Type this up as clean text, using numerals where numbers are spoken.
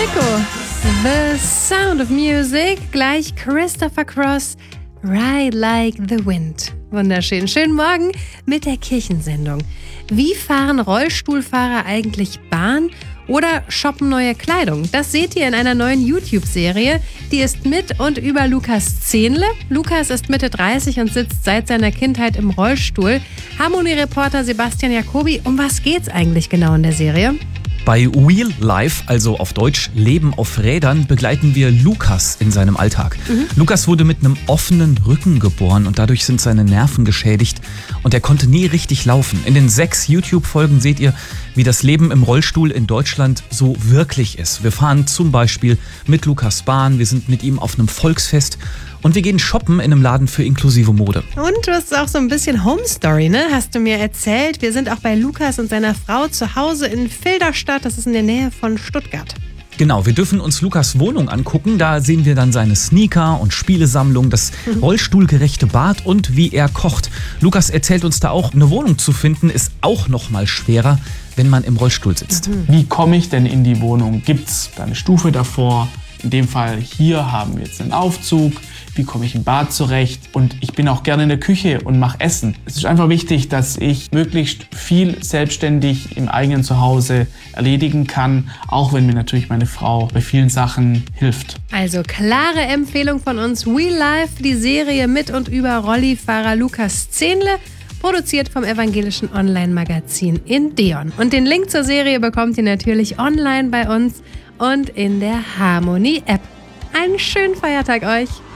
Enrico, The Sound of Music, gleich Christopher Cross, Ride Like the Wind. Wunderschön. Schönen Morgen mit der Kirchensendung. Wie fahren Rollstuhlfahrer eigentlich Bahn oder shoppen neue Kleidung? Das seht ihr in einer neuen YouTube-Serie. Die ist mit und über Lukas Zehnle. Lukas ist Mitte 30 und sitzt seit seiner Kindheit im Rollstuhl. Harmony-Reporter Sebastian Jacobi, um was geht's eigentlich genau in der Serie? Bei Wheel Life, also auf Deutsch Leben auf Rädern, begleiten wir Lukas in seinem Alltag. Lukas wurde mit einem offenen Rücken geboren und dadurch sind seine Nerven geschädigt und er konnte nie richtig laufen. In den 6 YouTube-Folgen seht ihr, wie das Leben im Rollstuhl in Deutschland so wirklich ist. Wir fahren zum Beispiel mit Lukas Bahn, wir sind mit ihm auf einem Volksfest und wir gehen shoppen in einem Laden für inklusive Mode. Und du hast auch so ein bisschen Home Story, ne? Hast du mir erzählt. Wir sind auch bei Lukas und seiner Frau zu Hause in Filderstadt. Das ist in der Nähe von Stuttgart. Genau, wir dürfen uns Lukas Wohnung angucken. Da sehen wir dann seine Sneaker und Spielesammlung, das rollstuhlgerechte Bad und wie er kocht. Lukas erzählt uns da auch, eine Wohnung zu finden ist auch noch mal schwerer, wenn man im Rollstuhl sitzt. Wie komme ich denn in die Wohnung? Gibt es da eine Stufe davor? In dem Fall hier haben wir jetzt einen Aufzug. Wie komme ich im Bad zurecht? Und ich bin auch gerne in der Küche und mache Essen. Es ist einfach wichtig, dass ich möglichst viel selbstständig im eigenen Zuhause erledigen kann, auch wenn mir natürlich meine Frau bei vielen Sachen hilft. Also klare Empfehlung von uns. Wheel Life, die Serie mit und über Rollifahrer Lukas Zehnle, produziert vom evangelischen Online-Magazin Indeon. Und den Link zur Serie bekommt ihr natürlich online bei uns und in der Harmony-App. Einen schönen Feiertag euch!